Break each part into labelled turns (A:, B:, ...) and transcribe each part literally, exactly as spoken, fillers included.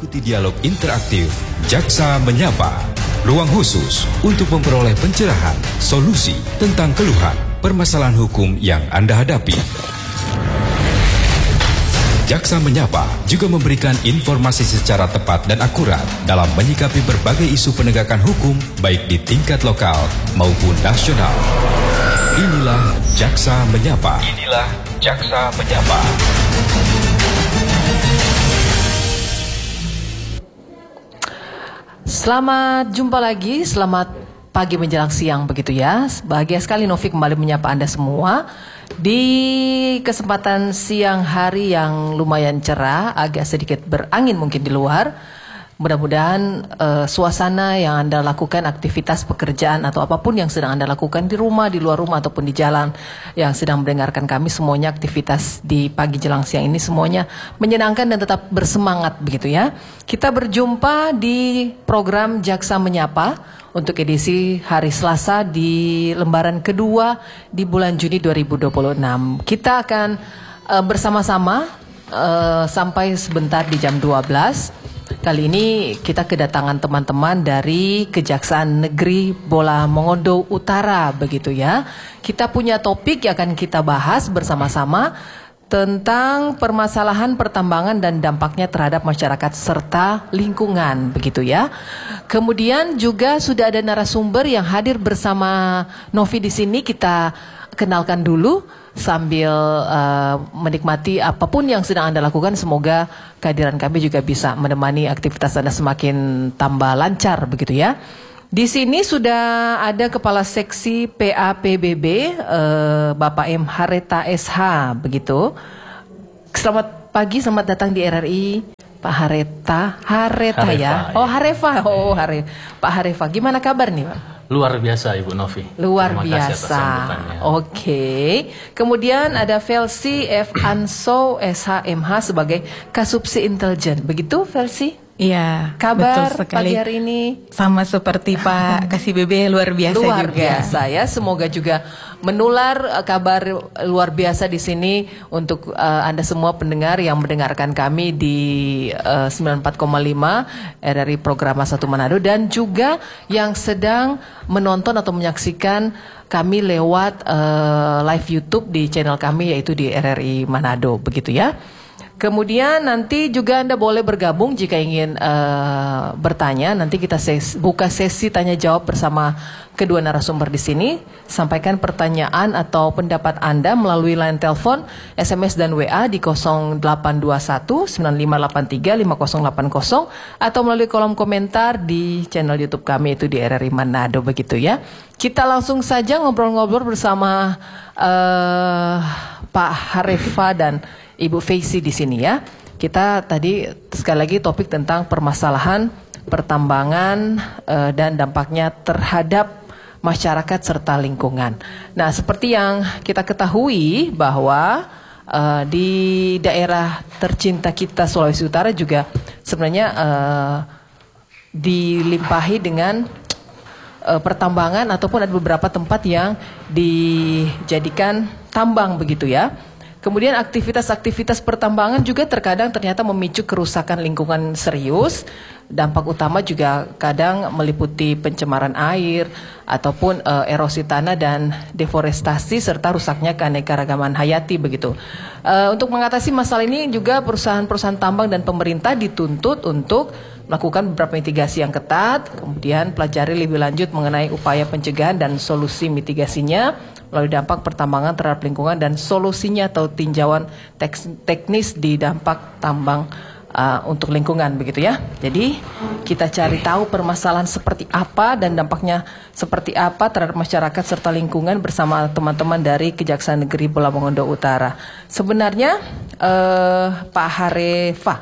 A: Ikuti dialog interaktif Jaksa Menyapa, ruang khusus untuk memperoleh pencerahan, solusi tentang keluhan, permasalahan hukum yang Anda hadapi. Jaksa Menyapa juga memberikan informasi secara tepat dan akurat dalam menyikapi berbagai isu penegakan hukum baik di tingkat lokal maupun nasional. Inilah Jaksa Menyapa. Inilah Jaksa Menyapa.
B: Selamat jumpa lagi, selamat pagi menjelang siang begitu ya. Bahagia sekali Novi kembali menyapa Anda semua di kesempatan siang hari yang lumayan cerah, agak sedikit berangin mungkin di luar. Mudah-mudahan uh, suasana yang Anda lakukan, aktivitas pekerjaan atau apapun yang sedang Anda lakukan di rumah, di luar rumah ataupun di jalan yang sedang mendengarkan kami, semuanya aktivitas di pagi jelang siang ini semuanya menyenangkan dan tetap bersemangat begitu ya. Kita berjumpa di program Jaksa Menyapa untuk edisi hari Selasa di lembaran kedua di bulan Juni dua ribu dua puluh enam. Kita akan uh, bersama-sama uh, sampai sebentar di jam dua belas. Kali ini kita kedatangan teman-teman dari Kejaksaan Negeri Bola Mongondo Utara begitu ya. Kita punya topik yang akan kita bahas bersama-sama tentang permasalahan pertambangan dan dampaknya terhadap masyarakat serta lingkungan begitu ya. Kemudian juga sudah ada narasumber yang hadir bersama Novi di sini, kita kenalkan dulu sambil uh, menikmati apapun yang sedang Anda lakukan. Semoga kehadiran kami juga bisa menemani aktivitas Anda semakin tambah lancar begitu ya. Di sini sudah ada Kepala Seksi P A P B B uh, Bapak M. Hareta S H begitu. Selamat pagi, selamat datang di R R I Pak Hareta. Hareta
C: Harefa,
B: ya.
C: ya.
B: Oh Harefa, oh Hare. Pak Harefa, gimana kabar nih Pak?
C: Luar biasa Ibu Novi.
B: Luar
C: Terima
B: biasa.
C: kasih atas sambutannya.
B: Oke. Kemudian ada Velsi F. Anso S H M H sebagai Kasubsi Intelijen. Begitu Velsi?
D: Iya.
B: Kabar
D: betul sekali.
B: pagi hari ini?
D: Sama seperti Pak Kasih B B, luar biasa
B: Luar
D: juga.
B: biasa ya. Semoga juga menular uh, kabar luar biasa di sini untuk uh, Anda semua pendengar yang mendengarkan kami di uh, sembilan puluh empat koma lima R R I Programa satu Manado, dan juga yang sedang menonton atau menyaksikan kami lewat uh, live YouTube di channel kami yaitu di R R I Manado begitu ya. Kemudian nanti juga Anda boleh bergabung jika ingin uh, bertanya. Nanti kita ses- buka sesi tanya jawab bersama kedua narasumber di sini. Sampaikan pertanyaan atau pendapat Anda melalui line telepon, S M S dan W A di nol delapan dua satu sembilan lima delapan tiga lima nol delapan nol atau melalui kolom komentar di channel YouTube kami itu di R R I Manado begitu ya. Kita langsung saja ngobrol-ngobrol bersama uh, Pak Harefa dan Ibu Feisi di sini ya. Kita tadi sekali lagi topik tentang permasalahan pertambangan uh, dan dampaknya terhadap masyarakat serta lingkungan. Nah, seperti yang kita ketahui bahwa uh, di daerah tercinta kita Sulawesi Utara juga sebenarnya uh, dilimpahi dengan uh, pertambangan ataupun ada beberapa tempat yang dijadikan tambang begitu ya. Kemudian aktivitas-aktivitas pertambangan juga terkadang ternyata memicu kerusakan lingkungan serius. Dampak utama juga kadang meliputi pencemaran air ataupun uh, erosi tanah dan deforestasi serta rusaknya keanekaragaman hayati begitu. Uh, untuk mengatasi masalah ini juga perusahaan-perusahaan tambang dan pemerintah dituntut untuk melakukan beberapa mitigasi yang ketat, kemudian pelajari lebih lanjut mengenai upaya pencegahan dan solusi mitigasinya melalui dampak pertambangan terhadap lingkungan dan solusinya atau tinjauan teknis di dampak tambang uh, untuk lingkungan begitu ya. Jadi kita cari tahu permasalahan seperti apa dan dampaknya seperti apa terhadap masyarakat serta lingkungan bersama teman-teman dari Kejaksaan Negeri Bola Mongondo Utara. Sebenarnya uh, Pak Harefa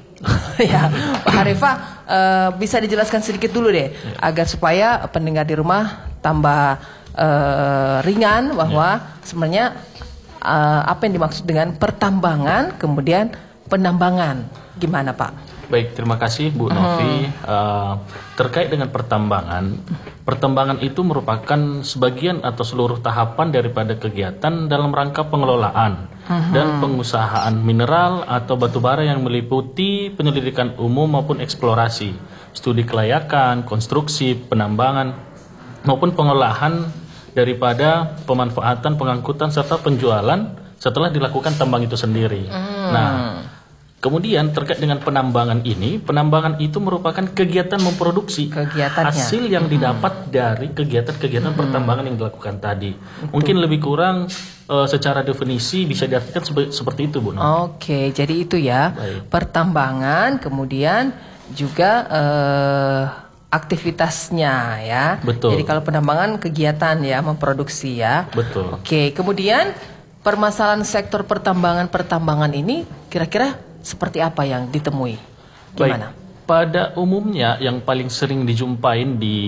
B: ya, Pak Harefa uh, bisa dijelaskan sedikit dulu deh agar supaya pendengar di rumah tambah uh, ringan bahwa ya. Sebenarnya uh, apa yang dimaksud dengan pertambangan kemudian penambangan, gimana Pak?
C: Baik, terima kasih Bu Novi. Uh, terkait dengan pertambangan, pertambangan itu merupakan sebagian atau seluruh tahapan daripada kegiatan dalam rangka pengelolaan uh-huh. dan pengusahaan mineral atau batubara yang meliputi penyelidikan umum maupun eksplorasi, studi kelayakan, konstruksi, penambangan maupun pengolahan daripada pemanfaatan, pengangkutan serta penjualan setelah dilakukan tambang itu sendiri. Uh-huh. Nah, kemudian terkait dengan penambangan ini, penambangan itu merupakan kegiatan memproduksi hasil yang didapat hmm. dari kegiatan-kegiatan hmm. pertambangan yang dilakukan tadi. Betul. Mungkin lebih kurang uh, secara definisi bisa diartikan sebe- seperti itu, Bu.
B: Oke, jadi itu ya. Baik. Pertambangan, kemudian juga uh, aktivitasnya ya.
C: Betul.
B: Jadi kalau penambangan kegiatan ya, memproduksi ya.
C: Betul.
B: Oke, kemudian permasalahan sektor pertambangan-pertambangan ini kira-kira seperti apa yang ditemui? Gimana?
C: Baik, pada umumnya yang paling sering dijumpain di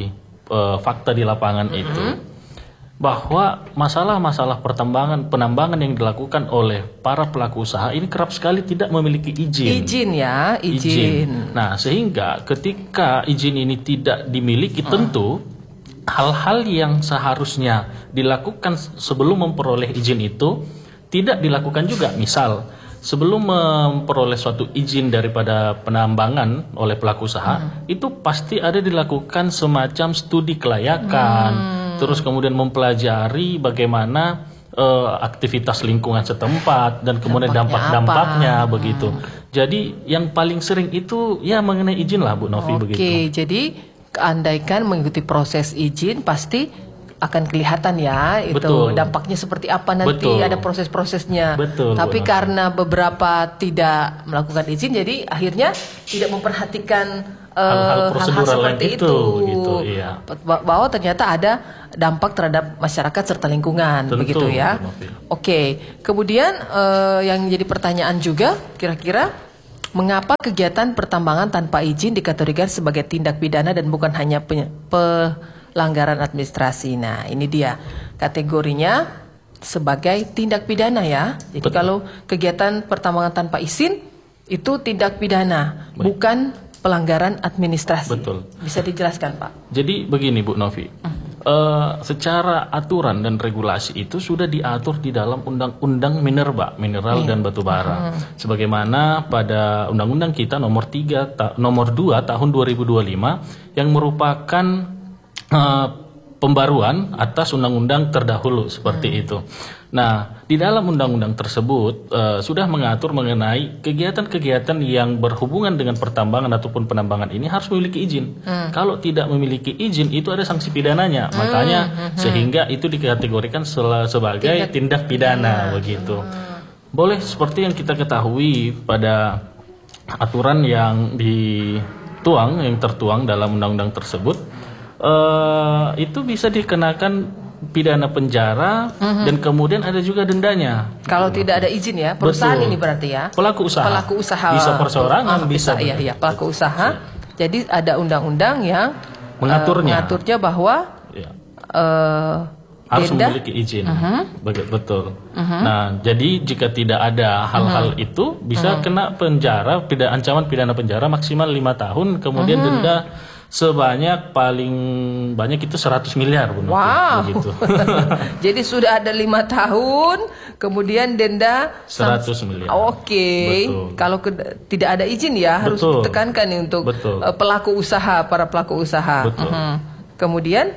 C: uh, fakta di lapangan mm-hmm. itu bahwa masalah-masalah pertambangan, penambangan yang dilakukan oleh para pelaku usaha ini kerap sekali tidak memiliki izin.
B: Izin ya, izin. izin.
C: Nah, sehingga ketika izin ini tidak dimiliki, uh. tentu hal-hal yang seharusnya dilakukan sebelum memperoleh izin itu tidak dilakukan juga. Misal, sebelum memperoleh suatu izin daripada penambangan oleh pelaku usaha, hmm. itu pasti ada dilakukan semacam studi kelayakan, hmm. terus kemudian mempelajari bagaimana uh, aktivitas lingkungan setempat dan kemudian dampak-dampaknya begitu. Hmm. Jadi yang paling sering itu ya mengenai izin lah, Bu Novi. Oke, begitu.
B: Oke, jadi andaikan mengikuti proses izin pasti akan kelihatan ya itu Betul. dampaknya seperti apa nanti. Betul. Ada proses-prosesnya.
C: Betul,
B: Tapi
C: benar.
B: karena beberapa tidak melakukan izin, jadi akhirnya tidak memperhatikan uh,
C: hal-hal
B: hal-hal seperti itu,
C: itu gitu, iya.
B: bahwa ternyata ada dampak terhadap masyarakat serta lingkungan. Tentu, begitu ya. Oke, kemudian uh, yang jadi pertanyaan juga kira-kira mengapa kegiatan pertambangan tanpa izin dikategorikan sebagai tindak pidana dan bukan hanya penye- pe pelanggaran administrasi. Nah, ini dia kategorinya sebagai tindak pidana ya. Jadi Betul. kalau kegiatan pertambangan tanpa izin itu tindak pidana, Baik. bukan pelanggaran administrasi.
C: Betul.
B: Bisa dijelaskan, Pak?
C: Jadi begini, Bu Novi. Hmm. Uh, secara aturan dan regulasi itu sudah diatur di dalam Undang-Undang Minerba, Mineral yeah. dan Batubara. Hmm. Sebagaimana pada Undang-Undang kita nomor tiga, ta- nomor dua tahun dua ribu dua puluh lima yang merupakan Uh, pembaruan atas undang-undang terdahulu seperti hmm. itu. Nah, di dalam undang-undang tersebut uh, sudah mengatur mengenai kegiatan-kegiatan yang berhubungan dengan pertambangan ataupun penambangan ini harus memiliki izin. Hmm. Kalau tidak memiliki izin itu ada sanksi pidananya. Hmm. Makanya hmm. sehingga itu dikategorikan sel- sebagai tindak, tindak pidana hmm. begitu. Hmm. Boleh seperti yang kita ketahui pada aturan yang dituang yang tertuang dalam undang-undang tersebut. Uh, itu bisa dikenakan pidana penjara uh-huh. dan kemudian ada juga dendanya.
B: Kalau gitu. Tidak ada izin ya, perusahaan Betul. Ini berarti ya.
C: Pelaku usaha.
B: Pelaku usaha.
C: Bisa perseorangan,
B: uh,
C: bisa.
B: Iya, iya, pelaku usaha. Jadi ada undang-undang yang
C: mengaturnya, uh,
B: mengaturnya bahwa
C: ya.
B: uh,
C: harus
B: denda.
C: memiliki izin.
B: Uh-huh.
C: Betul.
B: Uh-huh.
C: Nah, jadi jika tidak ada hal-hal uh-huh. itu bisa uh-huh. kena penjara, pidana ancaman pidana penjara maksimal lima tahun, kemudian uh-huh. denda sebanyak paling banyak itu seratus miliar, Bu.
B: Wow. Begitu. Jadi sudah ada lima tahun, kemudian denda
C: seratus miliar.
B: Oke. Okay. Kalau ke, tidak ada izin ya harus Betul. Ditekankan nih untuk uh, pelaku usaha, para pelaku usaha.
C: Betul.
B: Uh-huh. Kemudian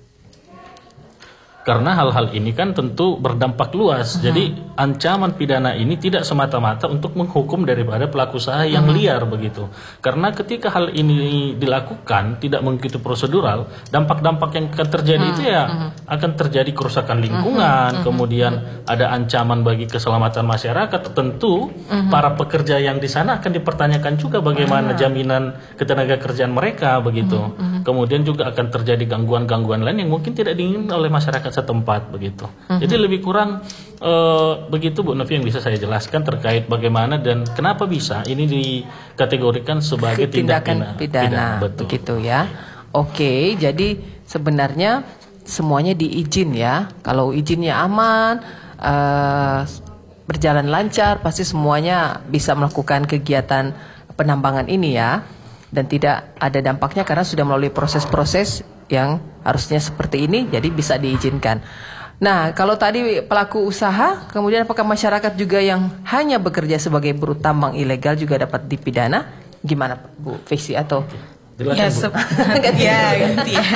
C: karena hal-hal ini kan tentu berdampak luas. Hmm. Jadi ancaman pidana ini tidak semata-mata untuk menghukum daripada pelaku usaha yang hmm. liar begitu. Karena ketika hal ini dilakukan tidak mengikuti prosedural, dampak-dampak yang akan terjadi hmm. itu ya hmm. akan terjadi kerusakan lingkungan, hmm. kemudian ada ancaman bagi keselamatan masyarakat. Tentu hmm. para pekerja yang di sana akan dipertanyakan juga bagaimana hmm. jaminan ketenagakerjaan mereka begitu. Hmm. Kemudian juga akan terjadi gangguan-gangguan lain yang mungkin tidak diinginkan oleh masyarakat setempat begitu. Uh-huh. Jadi lebih kurang uh, begitu Bu Novi yang bisa saya jelaskan terkait bagaimana dan kenapa bisa ini dikategorikan sebagai tindakan
B: pidana, pidana, pidana begitu ya. Oke, jadi sebenarnya semuanya diizin ya. Kalau izinnya aman, uh, berjalan lancar, pasti semuanya bisa melakukan kegiatan penambangan ini ya, dan tidak ada dampaknya karena sudah melalui proses-proses yang harusnya seperti ini, jadi bisa diizinkan. Nah, kalau tadi pelaku usaha, kemudian apakah masyarakat juga yang hanya bekerja sebagai buruh tambang ilegal juga dapat dipidana? Gimana Bu Fiksi atau?
C: Silakan,
D: Ya,
C: Bu.
D: se- ya, ganti ya.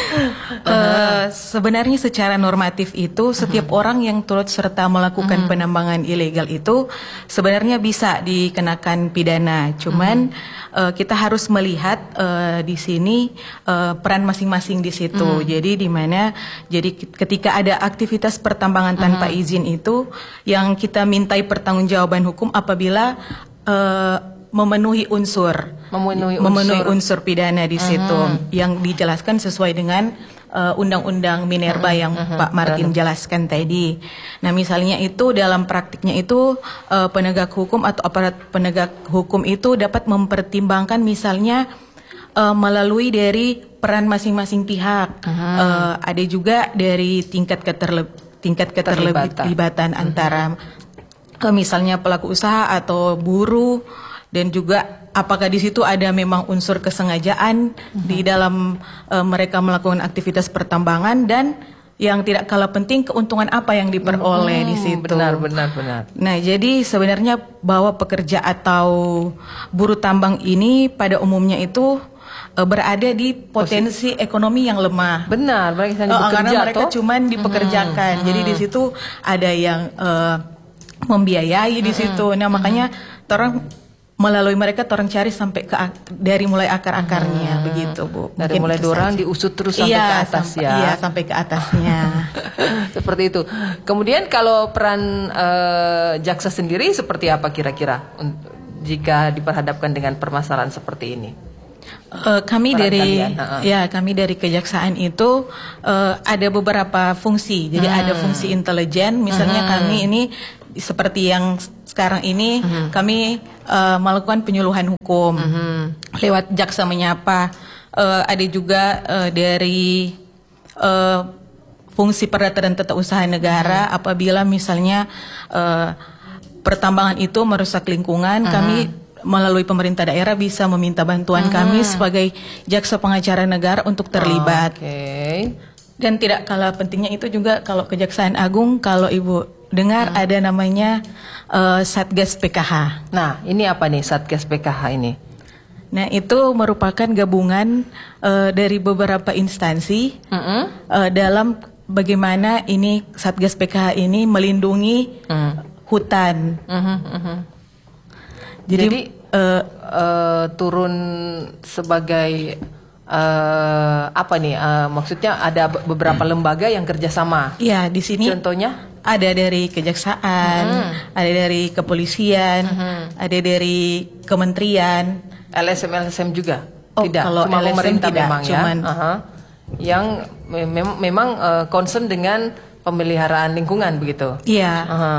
D: Eh, sebenarnya secara normatif itu setiap orang yang turut serta melakukan penambangan ilegal itu sebenarnya bisa dikenakan pidana. Cuman eh, kita harus melihat eh, di sini eh, peran masing-masing di situ. Jadi di mana jadi ketika ada aktivitas pertambangan tanpa izin itu yang kita mintai pertanggungjawaban hukum apabila eh, memenuhi unsur
B: Memenuhi
D: memenuhi
B: unsur.
D: unsur pidana di situ yang dijelaskan sesuai dengan uh, undang-undang Minerba yang Pak Martin jelaskan tadi. Nah, misalnya itu dalam praktiknya itu uh, penegak hukum atau aparat penegak hukum itu dapat mempertimbangkan misalnya uh, melalui dari peran masing-masing pihak. Uh, ada juga dari tingkat keterle- tingkat keterlibatan antara uh, misalnya pelaku usaha atau buruh, dan juga apakah di situ ada memang unsur kesengajaan di dalam uh, mereka melakukan aktivitas pertambangan, dan yang tidak kalah penting keuntungan apa yang diperoleh di situ.
B: Benar, benar, benar.
D: Nah, jadi sebenarnya bahwa pekerja atau buruh tambang ini pada umumnya itu uh, berada di potensi ekonomi yang lemah.
B: Benar, mereka hanya
D: Oh,
B: bekerja
D: karena mereka
B: toh?
D: cuman dipekerjakan. Jadi di situ ada yang uh, membiayai di situ. Nah, makanya orang melalui mereka orang cari sampai ke ak- dari mulai akar-akarnya begitu, Bu.
B: Dari
D: Mungkin
B: mulai
D: itu
B: dorang
D: saja.
B: diusut terus sampai
D: Iya,
B: ke atas
D: sampai-
B: ya.
D: Iya, sampai ke atasnya.
B: Seperti itu. Kemudian kalau peran eh, jaksa sendiri seperti apa kira-kira un- jika diperhadapkan dengan permasalahan seperti ini?
D: Eh, kami
B: Peran
D: dari
B: kalian, ha-ha.
D: ya kami dari kejaksaan itu eh, ada beberapa fungsi. Jadi ada fungsi intelijen, misalnya kami ini seperti yang sekarang ini kami eh, melakukan penyuluhan hukum lewat jaksa menyapa. Eh, ada juga eh, dari eh, fungsi perdata dan tata usaha negara apabila misalnya eh, pertambangan itu merusak lingkungan, kami melalui pemerintah daerah bisa meminta bantuan kami sebagai jaksa pengacara negara untuk terlibat.
B: Oke.
D: Dan tidak kalah pentingnya itu juga kalau Kejaksaan Agung, kalau Ibu dengar ada namanya eh, Satgas P K H.
B: Nah, ini apa nih Satgas P K H ini?
D: Nah, itu merupakan gabungan eh, dari beberapa instansi
B: Mm-mm.
D: eh, dalam bagaimana ini Satgas P K H ini melindungi
B: Mm.
D: hutan.
B: Mhm, mhm.
D: Jadi,
B: Jadi,
D: eh,
B: eh, turun sebagai eh, apa nih? eh, maksudnya ada be- beberapa lembaga yang kerjasama.
D: ya di sini
B: Contohnya?
D: ada dari kejaksaan, ada dari kepolisian, ada dari kementerian.
B: L S M L S M juga?
D: Oh,
B: Tidak,
D: kalau
B: cuma
D: L S M
B: pemerintah
D: tidak,
B: memang
D: cuman-
B: ya. Aha. Yang me- mem- memang eh, concern dengan pemeliharaan lingkungan begitu.
D: Iya.
B: Aha.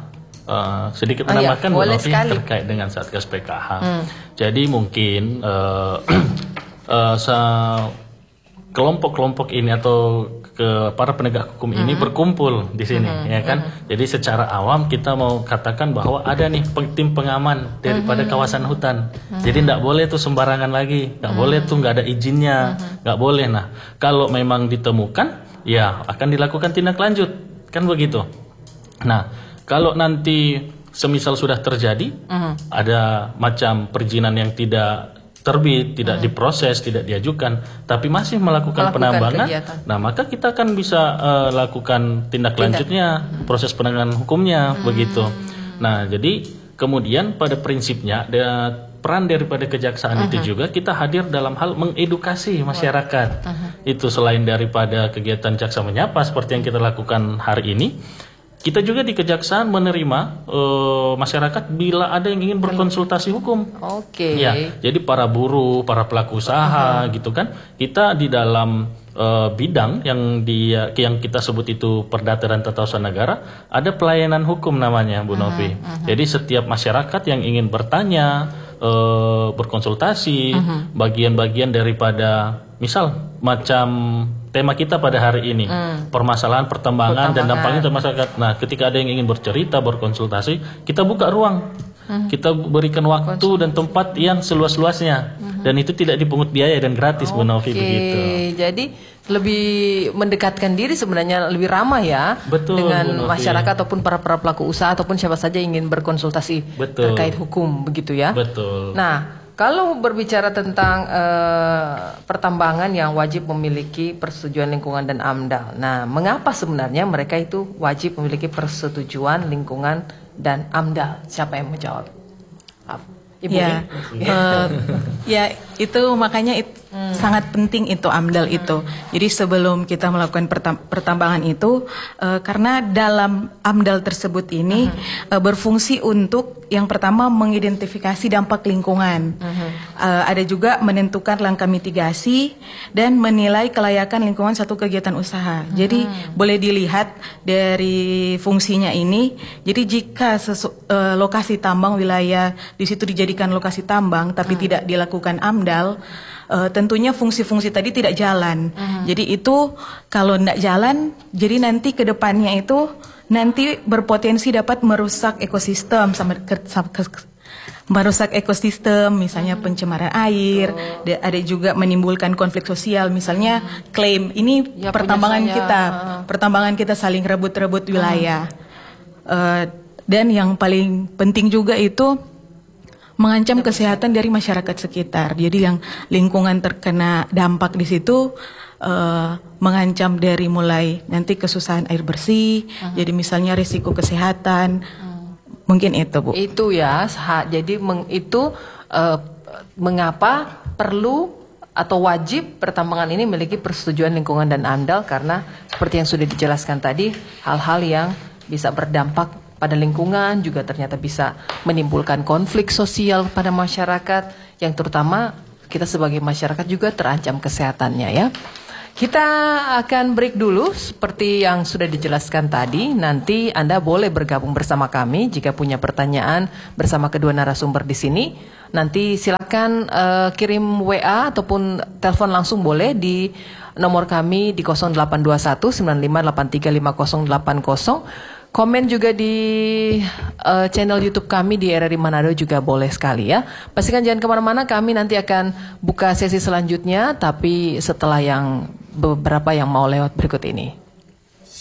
C: Uh, sedikit
B: Oh, iya,
C: menambahkan Bu
B: boleh
C: Novi
B: sekali.
C: terkait dengan Satgas P K H. Jadi mungkin uh, uh, sa- kelompok-kelompok ini atau ke para penegak hukum ini berkumpul di sini, ya kan? Jadi secara awam kita mau katakan bahwa ada nih peng- tim pengaman daripada kawasan hutan. Jadi tidak boleh tuh sembarangan lagi, nggak boleh tuh nggak ada izinnya, nggak boleh. Nah, kalau memang ditemukan, ya akan dilakukan tindak lanjut, kan begitu. Nah, kalau nanti semisal sudah terjadi, ada macam perizinan yang tidak terbit, tidak diproses, tidak diajukan, tapi masih melakukan,
B: Melakukan
C: penambangan,
B: kegiatan.
C: nah maka kita akan bisa eh, lakukan tindak lanjutnya, proses penanganan hukumnya, begitu. Nah, jadi kemudian pada prinsipnya ada peran daripada kejaksaan itu juga kita hadir dalam hal mengedukasi masyarakat. Itu selain daripada kegiatan jaksa menyapa seperti yang kita lakukan hari ini. Kita juga di kejaksaan menerima eh, masyarakat bila ada yang ingin berkonsultasi hukum.
B: Oke.
C: Ya, jadi para buruh, para pelaku usaha, gitu kan. Kita di dalam eh, bidang yang di yang kita sebut itu perdata dan tata usaha negara, ada pelayanan hukum namanya, Bu Novi. Jadi setiap masyarakat yang ingin bertanya, eh, berkonsultasi, bagian-bagian daripada misal macam tema kita pada hari ini, permasalahan pertambangan, dan dampaknya untuk masyarakat. Nah, ketika ada yang ingin bercerita, berkonsultasi, kita buka ruang. Hmm. Kita berikan waktu dan tempat yang seluas-luasnya. Hmm. Dan itu tidak dipungut biaya dan gratis, Bu Novi, begitu.
B: Jadi lebih mendekatkan diri sebenarnya, lebih ramah ya.
C: Betul,
B: dengan masyarakat ataupun para para pelaku usaha ataupun siapa saja yang ingin berkonsultasi
C: Betul.
B: terkait hukum, begitu ya.
C: Betul.
B: Nah, kalau berbicara tentang uh, pertambangan yang wajib memiliki persetujuan lingkungan dan AMDAL. Nah, mengapa sebenarnya mereka itu wajib memiliki persetujuan lingkungan dan AMDAL? Siapa yang menjawab? Ibu
D: ya, uh, ya itu makanya it, hmm. sangat penting itu AMDAL hmm. itu. Jadi sebelum kita melakukan pertam, pertambangan itu, uh, karena dalam AMDAL tersebut ini hmm. uh, berfungsi untuk yang pertama mengidentifikasi dampak lingkungan, hmm. uh, ada juga menentukan langkah mitigasi dan menilai kelayakan lingkungan satu kegiatan usaha. Hmm. Jadi boleh dilihat dari fungsinya ini. Jadi jika sesu, uh, lokasi tambang wilayah di situ dijadi lokasi tambang tapi hmm. tidak dilakukan AMDAL, uh, tentunya fungsi-fungsi tadi tidak jalan. Hmm. Jadi itu kalau tidak jalan, jadi nanti ke depannya itu nanti berpotensi dapat merusak ekosistem sama ke, ke, merusak ekosistem, misalnya hmm. pencemaran air, oh. ada juga menimbulkan konflik sosial, misalnya hmm. klaim ini ya, pertambangan kita, pertambangan kita saling rebut-rebut wilayah. Hmm. Uh, dan yang paling penting juga itu mengancam kesehatan dari masyarakat sekitar. Jadi yang lingkungan terkena dampak di situ uh, mengancam dari mulai nanti kesusahan air bersih, uh-huh. jadi misalnya risiko kesehatan, uh-huh. mungkin itu Bu.
B: Itu ya, jadi meng, itu uh, mengapa perlu atau wajib pertambangan ini memiliki persetujuan lingkungan dan AMDAL, karena seperti yang sudah dijelaskan tadi, hal-hal yang bisa berdampak pada lingkungan juga ternyata bisa menimbulkan konflik sosial pada masyarakat, yang terutama kita sebagai masyarakat juga terancam kesehatannya ya. Kita akan break dulu seperti yang sudah dijelaskan tadi. Nanti Anda boleh bergabung bersama kami jika punya pertanyaan bersama kedua narasumber di sini. Nanti silakan uh, kirim W A ataupun telepon langsung boleh di nomor kami di nol delapan dua satu sembilan lima delapan tiga lima nol delapan nol. Komen juga di uh, channel YouTube kami di R R I Manado juga boleh sekali ya. Pastikan jangan kemana-mana, kami nanti akan buka sesi selanjutnya, tapi setelah yang beberapa yang mau lewat berikut ini.